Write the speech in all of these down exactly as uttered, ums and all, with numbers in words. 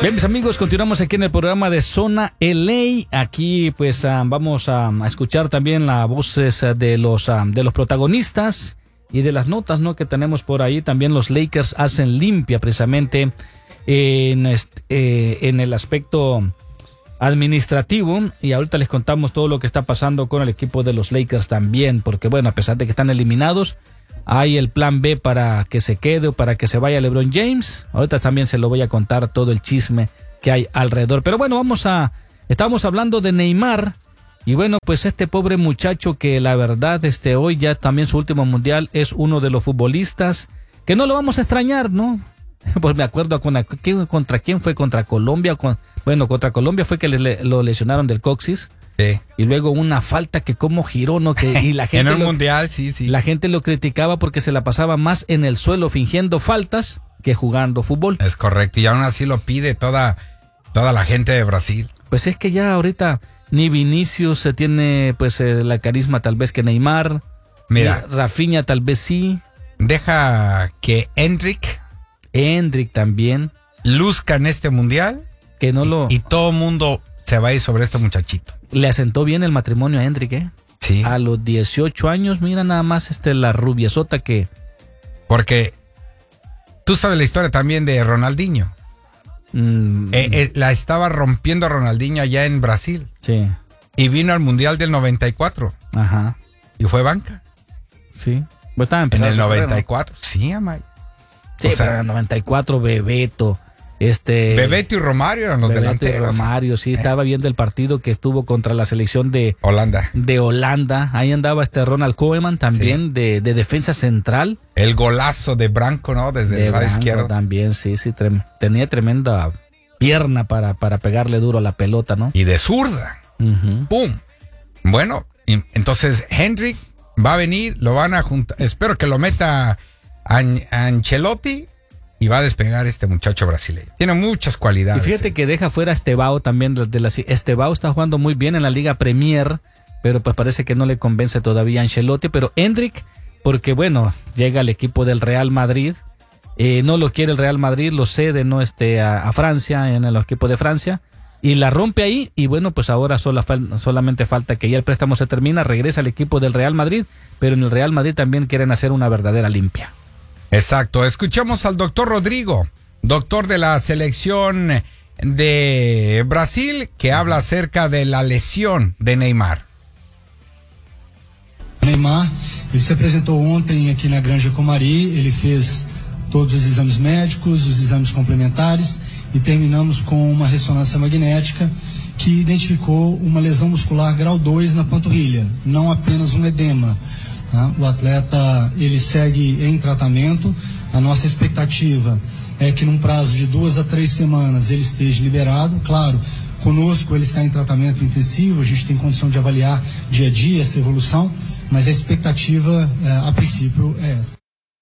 Bien, mis amigos, continuamos aquí en el programa de Zona L A. Aquí pues uh, vamos a, a escuchar también las voces uh, de los uh, de los protagonistas y de las notas, ¿no?, que tenemos por ahí. También los Lakers hacen limpia precisamente en, eh, en el aspecto administrativo, y ahorita les contamos todo lo que está pasando con el equipo de los Lakers también, porque bueno, a pesar de que están eliminados, hay el plan B para que se quede o para que se vaya LeBron James. Ahorita también se lo voy a contar todo el chisme que hay alrededor. Pero bueno, vamos a... Estamos hablando de Neymar. Y bueno, pues este pobre muchacho que la verdad, este hoy ya también su último mundial, es uno de los futbolistas que no lo vamos a extrañar, ¿no? Pues me acuerdo con la, contra quién fue, contra Colombia. Con, bueno, contra Colombia fue que le, lo lesionaron del coxis. Sí. Y luego una falta que cómo giró, ¿no? Que, y la gente en el lo, mundial, sí, sí. La gente lo criticaba porque se la pasaba más en el suelo fingiendo faltas que jugando fútbol. Es correcto, y aún así lo pide toda, toda la gente de Brasil. Pues es que ya ahorita ni Vinicius se tiene pues eh, la carisma tal vez que Neymar. Mira, Rafinha tal vez sí. Deja que Endrick, Endrick también luzca en este mundial. Que no y, lo... y todo el mundo se va a ir sobre este muchachito. Le asentó bien el matrimonio a Endrick, ¿eh? Sí. A los dieciocho años, mira nada más este la rubiesota que... Porque tú sabes la historia también de Ronaldinho. Mm. Eh, eh, la estaba rompiendo Ronaldinho allá en Brasil. Sí. Y vino al Mundial del noventa y cuatro. Ajá. Y fue banca. Sí. Pues estaba en empezando el noventa y carrera, cuatro. ¿no? Sí, Amay. Sí, o sea, pero en el noventa y cuatro Bebeto... Este, Bebeto y Romario eran los Bebeto delanteros. Y Romario, sí, eh. estaba viendo el partido que estuvo contra la selección de Holanda. De Holanda. Ahí andaba este Ronald Koeman también, sí. de, de defensa central. El golazo de Branco, ¿no? Desde de el lado Branco izquierdo. También, sí, sí. Trem, tenía tremenda pierna para, para pegarle duro a la pelota, ¿no? Y de zurda. Uh-huh. ¡Pum! Bueno, entonces Hendrick va a venir, lo van a juntar. Espero que lo meta a Ancelotti. Y va a despegar este muchacho brasileño. Tiene muchas cualidades. Y fíjate eh. que deja fuera a Estevao también. De la, Estevao está jugando muy bien en la Liga Premier, pero pues parece que no le convence todavía a Ancelotti. Pero Endrick, porque bueno, llega al equipo del Real Madrid. Eh, no lo quiere el Real Madrid, lo cede no este, a, a Francia, en el equipo de Francia. Y la rompe ahí. Y bueno, pues ahora sola, solamente falta que ya el préstamo se termina. Regresa al equipo del Real Madrid. Pero en el Real Madrid también quieren hacer una verdadera limpia. Exacto, escuchamos al doctor Rodrigo, doctor de la selección de Brasil, que habla acerca de la lesión de Neymar. Neymar, ele se apresentou ontem aqui na Granja Comari, ele fez todos os exames médicos, os exames complementares e terminamos com uma ressonância magnética que identificou uma lesão muscular grau dois na panturrilha, não apenas um edema. O atleta, ele segue em tratamento. A nossa expectativa é que num prazo de duas a três semanas ele esteja liberado. Claro, conosco ele está em tratamento intensivo, a gente tem condição de avaliar dia a dia essa evolução, mas a expectativa, a princípio, é essa.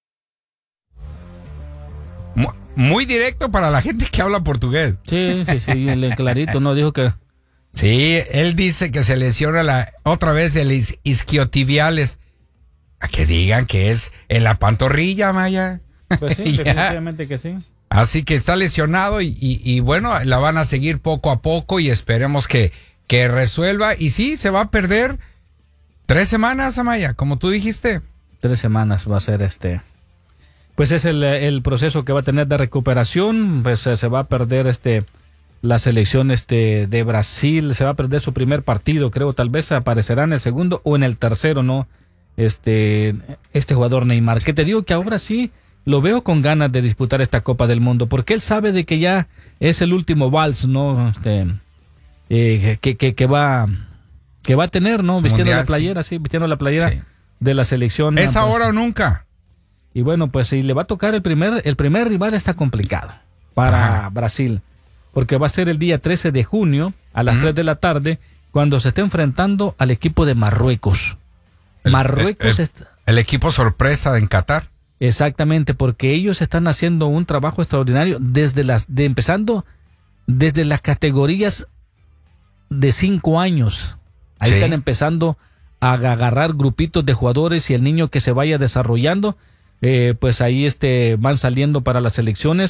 Muy directo para la gente que habla portugués. Sí, sí, sí, el clarito, ¿no? Dijo que... Sí, él dice que se lesiona la, otra vez el is, isquiotibiales. A que digan que es en la pantorrilla, Maya. Pues sí, definitivamente que sí. Así que está lesionado y, y, y bueno, la van a seguir poco a poco y esperemos que, que resuelva. Y sí, se va a perder tres semanas, Amaya, como tú dijiste. Tres semanas va a ser este. Pues es el, el proceso que va a tener de recuperación. Pues se va a perder este la selección este de Brasil. Se va a perder su primer partido, creo. Tal vez aparecerá en el segundo o en el tercero, ¿no? Este, este jugador Neymar, que te digo que ahora sí lo veo con ganas de disputar esta Copa del Mundo, porque él sabe de que ya es el último vals, ¿no? Este, eh, que, que, que va que va a tener, ¿no? Su vistiendo mundial, la playera, sí. sí, vistiendo la playera sí. de la selección. Es pues, ahora o nunca. Y bueno, pues si le va a tocar el primer, el primer rival está complicado para Ajá. Brasil, porque va a ser el día trece de junio a las uh-huh. tres de la tarde, cuando se esté enfrentando al equipo de Marruecos. El, Marruecos el, está... el equipo sorpresa en Qatar. Exactamente, porque ellos están haciendo un trabajo extraordinario desde las de empezando desde las categorías de cinco años. Ahí sí. están empezando a agarrar grupitos de jugadores y el niño que se vaya desarrollando, eh, pues ahí este van saliendo para las selecciones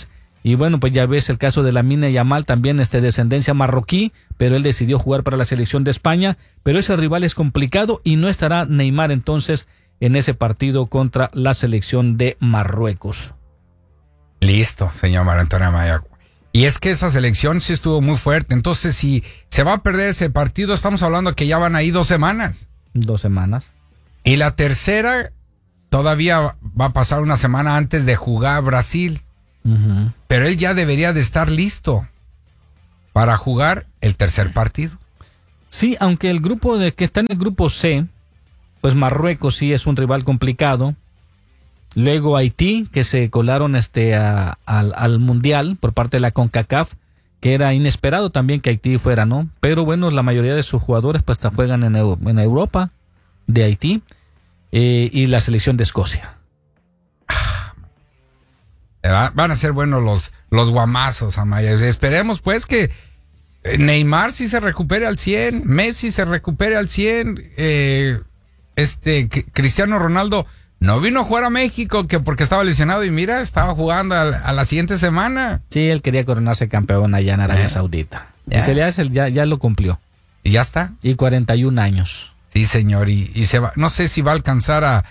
Y bueno, pues ya ves el caso de Lamine Yamal, también este descendencia marroquí, pero él decidió jugar para la selección de España, pero ese rival es complicado y no estará Neymar entonces en ese partido contra la selección de Marruecos. Listo, señor Mario Antonio Amaya. Y es que esa selección sí estuvo muy fuerte, entonces si se va a perder ese partido, estamos hablando que ya van ahí dos semanas. Dos semanas. Y la tercera todavía va a pasar una semana antes de jugar Brasil. Uh-huh. Pero él ya debería de estar listo para jugar el tercer partido. Sí, aunque el grupo de que está en el grupo C, pues Marruecos sí es un rival complicado. Luego Haití, que se colaron este a, al, al Mundial por parte de la CONCACAF, que era inesperado también que Haití fuera, ¿no? Pero bueno, la mayoría de sus jugadores pues juegan en, en Europa, de Haití, eh, y la selección de Escocia. Van a ser buenos los, los guamazos, Amaya. Esperemos pues que Neymar sí se recupere al cien, Messi se recupere al cien, eh, este Cristiano Ronaldo no vino a jugar a México que porque estaba lesionado y mira, estaba jugando a, a la siguiente semana. Sí, él quería coronarse campeón allá en Arabia yeah. Saudita. Yeah. Y se le hace, ya, ya lo cumplió. Y ya está. Y cuarenta y un años. Sí, señor, y, y se va, no sé si va a alcanzar a,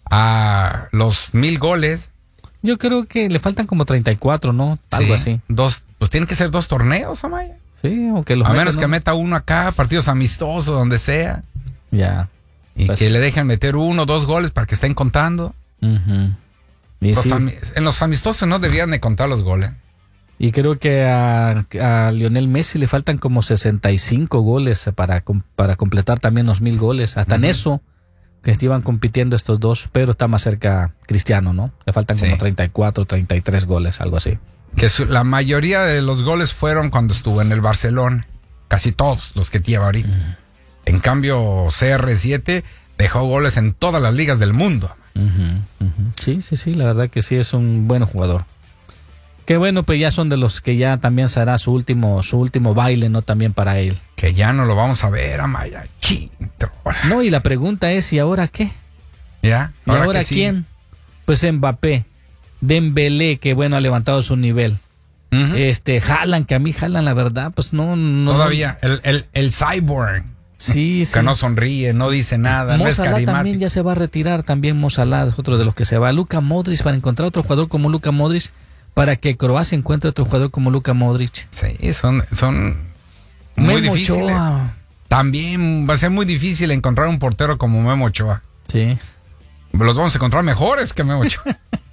a los mil goles. Yo creo que le faltan como treinta y cuatro, ¿no? Algo sí, así. Dos, pues tienen que ser dos torneos, Amaya. Sí, o que los A meten, menos ¿no? que meta uno acá, partidos amistosos, donde sea. Ya. Y pues, que le dejen meter uno o dos goles para que estén contando. Uh-huh. Y los sí. ami- en los amistosos no deberían de contar los goles. Y creo que a, a Lionel Messi le faltan como sesenta y cinco goles para, para completar también los mil goles. Hasta uh-huh. en eso que estaban compitiendo estos dos, pero está más cerca Cristiano, ¿no? Le faltan como sí. treinta y cuatro, treinta y tres goles, algo así. Que su, la mayoría de los goles fueron cuando estuvo en el Barcelona. Casi todos los que lleva ahorita. Uh-huh. En cambio, C R siete dejó goles en todas las ligas del mundo. Uh-huh, uh-huh. Sí, sí, sí, la verdad que sí es un buen jugador. Qué bueno, pues ya son de los que ya también será su último, su último baile, ¿no? También para él. Que ya no lo vamos a ver, Amaya. Chinto. No, y la pregunta es, ¿y ahora qué? ¿Ya? ¿Y ahora, ahora quién? Sí. Pues Mbappé, Dembélé, que bueno, ha levantado su nivel. Uh-huh. Este, Haaland, que a mí Haaland, la verdad, pues no... no Todavía, el, el, el cyborg. Sí, sí. Que no sonríe, no dice nada. Mo no es Salah también ya se va a retirar, también Mo Salah es otro de los que se va. Luka Modric, para encontrar otro jugador como Luka Modric, para que Croacia encuentre otro jugador como Luka Modric. Sí, son, son muy Memo difíciles. Ochoa. También va a ser muy difícil encontrar un portero como Memo Ochoa. Sí. Los vamos a encontrar mejores que Memo Ochoa.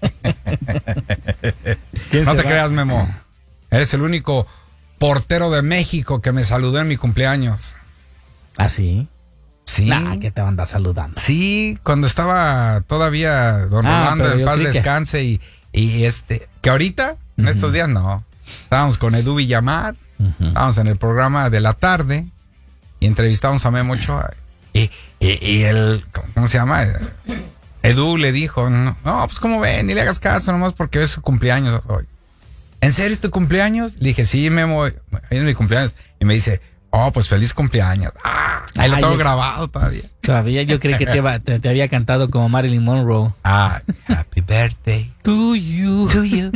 No te va? creas, Memo. Eres el único portero de México que me saludó en mi cumpleaños. ¿Ah, sí? Sí. Nah, que te van a andar saludando. Sí, cuando estaba todavía don ah, Rolando en paz descanse y, y este, que ahorita, uh-huh. en estos días no. Estábamos con Edu Villamar, uh-huh. estábamos en el programa de la tarde y entrevistamos a Memo Ochoa. Y, y, y él, ¿cómo se llama? Edu le dijo, no, no, pues como ven, ni le hagas caso nomás porque es su cumpleaños hoy. ¿En serio es tu cumpleaños? Le dije, sí, Memo, hoy es mi cumpleaños. Y me dice, oh, pues feliz cumpleaños. Ah, ahí lo tengo grabado todavía. Todavía yo creí que te, te, te había cantado como Marilyn Monroe. Ah, happy birthday to you. To you.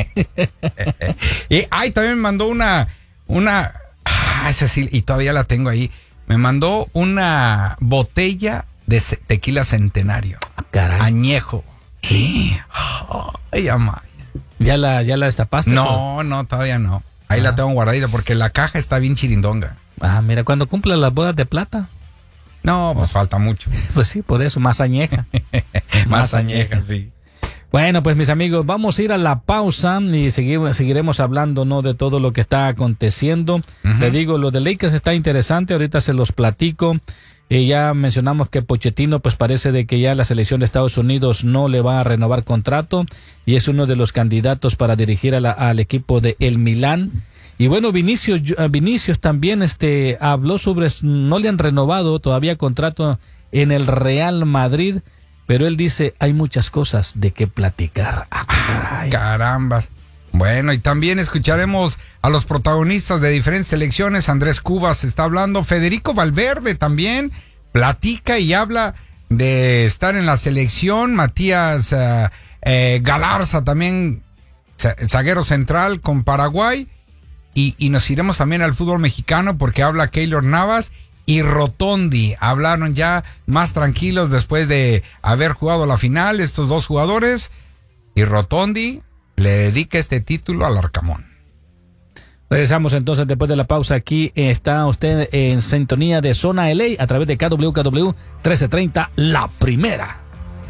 Y ay, también me mandó una, una, ah, esa sí, y todavía la tengo ahí. Me mandó una botella de tequila Centenario. Caray. Añejo. Sí. Ay, amá. ¿Ya la, ya la destapaste? No, o? no, todavía no. Ahí ah. la tengo guardadita porque la caja está bien chirindonga. Ah, mira, cuando cumpla las bodas de plata. No, pues oh. falta mucho. Pues sí, por eso, más añeja. más, más añeja, añeja, sí. Bueno, pues mis amigos, vamos a ir a la pausa y seguir, seguiremos hablando, ¿no?, de todo lo que está aconteciendo. Uh-huh. Le digo, lo de Lakers está interesante, ahorita se los platico. Eh, ya mencionamos que Pochettino pues parece de que ya la selección de Estados Unidos no le va a renovar contrato y es uno de los candidatos para dirigir a la, al equipo de el Milán. Y bueno, Vinicius, Vinicius también este habló sobre, no le han renovado todavía contrato en el Real Madrid, pero él dice, hay muchas cosas de qué platicar. Ah, caray. Carambas. Bueno, y también escucharemos a los protagonistas de diferentes selecciones. Andrés Cubas está hablando, Federico Valverde también platica y habla de estar en la selección. Matías uh, eh, Galarza también zaguero central con Paraguay. Y, y nos iremos también al fútbol mexicano porque habla Keylor Navas y Rotondi. Hablaron ya más tranquilos después de haber jugado la final estos dos jugadores. Y Rotondi le dedica este título al Arcamón. Regresamos entonces después de la pausa. Aquí está usted en sintonía de Zona L A a través de K W K W trece treinta, La Primera.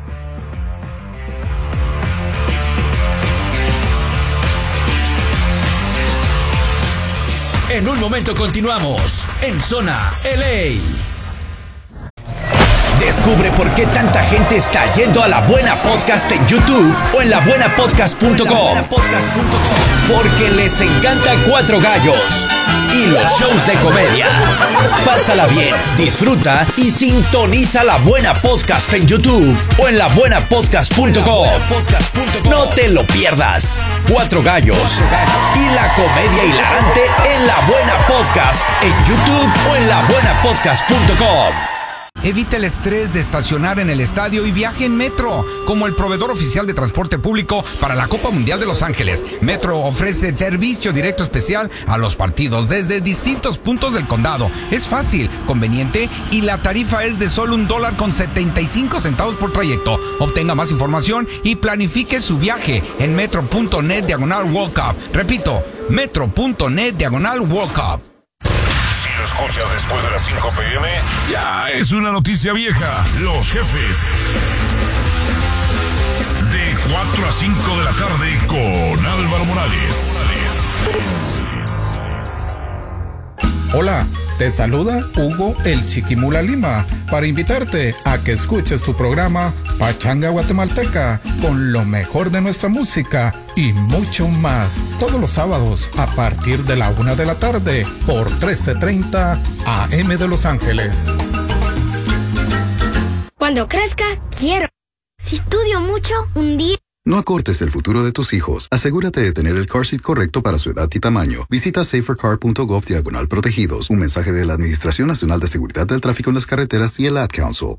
En un momento continuamos en Zona L A. Descubre por qué tanta gente está yendo a La Buena Podcast en YouTube o en la buena podcast punto com. Porque les encanta Cuatro Gallos y los shows de comedia. Pásala bien, disfruta y sintoniza La Buena Podcast en YouTube o en la buena podcast punto com. No te lo pierdas. Cuatro Gallos y la comedia hilarante en La Buena Podcast en YouTube o en la buena podcast punto com. Evita el estrés de estacionar en el estadio y viaje en Metro. Como el proveedor oficial de transporte público para la Copa Mundial de Los Ángeles, Metro ofrece servicio directo especial a los partidos desde distintos puntos del condado. Es fácil, conveniente y la tarifa es de solo un dólar con setenta y cinco centavos por trayecto. Obtenga más información y planifique su viaje en metro.net diagonal World Cup. Repito, metro.net diagonal World Cup. Si lo escuchas después de las cinco pe eme, ya es una noticia vieja. Los Jefes. De cuatro a cinco de la tarde con Álvaro Morales. Hola, te saluda Hugo el Chiquimula Lima para invitarte a que escuches tu programa Pachanga Guatemalteca con lo mejor de nuestra música y mucho más todos los sábados a partir de la una de la tarde por trece treinta A M de Los Ángeles. Cuando crezca, quiero. Si estudio mucho, un día... No acortes el futuro de tus hijos. Asegúrate de tener el car seat correcto para su edad y tamaño. Visita safercar punto gov diagonal protegidos. Un mensaje de la Administración Nacional de Seguridad del Tráfico en las Carreteras y el Ad Council.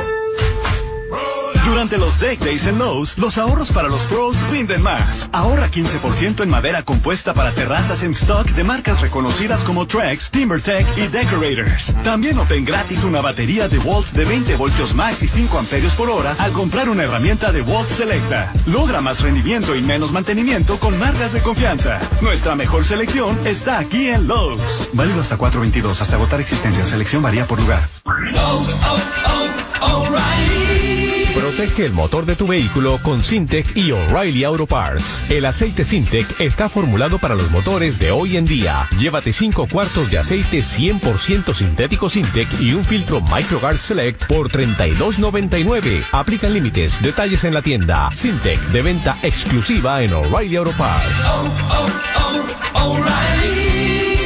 Durante los Deck Days en Lowe's, los ahorros para los pros rinden más. Ahorra quince por ciento en madera compuesta para terrazas en stock de marcas reconocidas como Trex, TimberTech y Decorators. También obtén gratis una batería DeWalt de veinte voltios max y cinco amperios por hora al comprar una herramienta DeWalt Selecta. Logra más rendimiento y menos mantenimiento con marcas de confianza. Nuestra mejor selección está aquí en Lowe's. Válido hasta cuatro veintidós, hasta agotar existencia. Selección varía por lugar. Oh, oh, oh, O'Reilly. Protege el motor de tu vehículo con Syntec y O'Reilly Auto Parts. El aceite Syntec está formulado para los motores de hoy en día. Llévate cinco cuartos de aceite cien por ciento sintético Syntec y un filtro MicroGuard Select por treinta y dos noventa y nueve. Aplican límites. Detalles en la tienda. Syntec, de venta exclusiva en O'Reilly Auto Parts. Oh, oh, oh, O'Reilly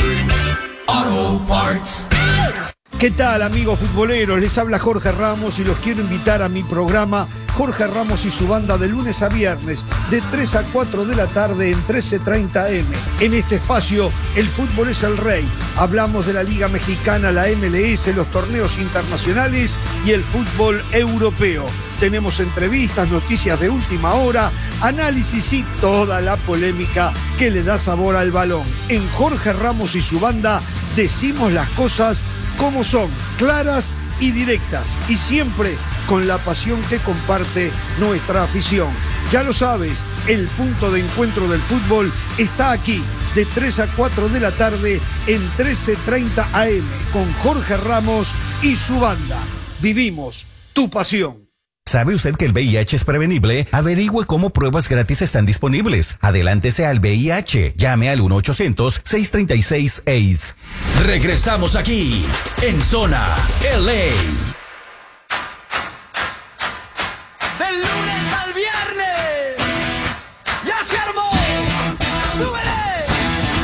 Auto Parts. ¿Qué tal, amigos futboleros? Les habla Jorge Ramos y los quiero invitar a mi programa Jorge Ramos y su banda de lunes a viernes de tres a cuatro de la tarde en trece treinta A M. En este espacio, el fútbol es el rey. Hablamos de la Liga Mexicana, la M L S, los torneos internacionales y el fútbol europeo. Tenemos entrevistas, noticias de última hora, análisis y toda la polémica que le da sabor al balón. En Jorge Ramos y su banda decimos las cosas como son, claras y directas, y siempre con la pasión que comparte nuestra afición. Ya lo sabes, el punto de encuentro del fútbol está aquí, de tres a cuatro de la tarde en trece treinta A M, con Jorge Ramos y su banda. Vivimos tu pasión. ¿Sabe usted que el V I H es prevenible? Averigüe cómo pruebas gratis están disponibles. Adelántese al V I H. Llame al uno ochocientos, seis treinta y seis, AIDS. Regresamos aquí, en Zona L A. Del lunes al viernes.